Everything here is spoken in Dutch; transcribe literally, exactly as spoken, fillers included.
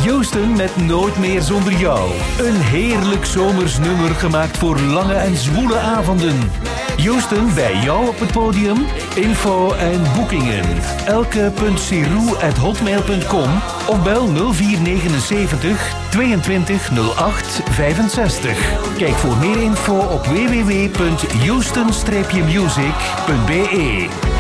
Houston met Nooit meer zonder jou. Een heerlijk zomers nummer gemaakt voor lange en zwoele avonden. Houston bij jou op het podium. Info en boekingen. elke.siroe at hotmail punt com of bel nul vier negenenzeventig tweeëntwintig nul acht vijfenzestig. Kijk voor meer info op w w w punt houston music punt b e.